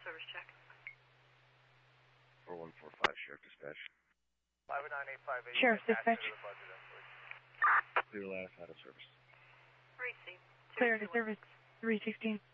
service check. 4145, Sheriff Dispatch. 59858. Sheriff Dispatch. Clear last out of service. Receive. Clear to service 316.